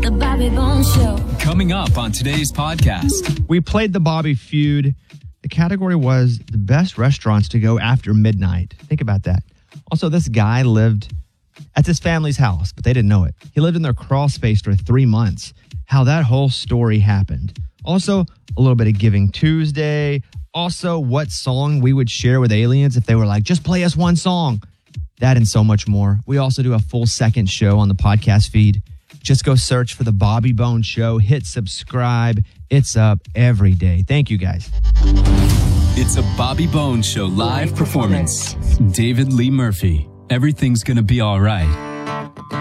The Bobby Bones Show. Coming up on today's podcast. We played the Bobby Feud. The category was the best restaurants to go after midnight. Think about that. Also, this guy lived at his family's house, but they didn't know it. He lived in their crawl space for 3 months. How that whole story happened. Also, a little bit of Giving Tuesday. Also, what song we would share with aliens if they were like, just play us one song. That and so much more. We also do a full second show on the podcast feed. Just go search for The Bobby Bones Show. Hit subscribe. It's up every day. Thank you, guys. It's a Bobby Bones Show live performance. David Lee Murphy. Everything's gonna be all right.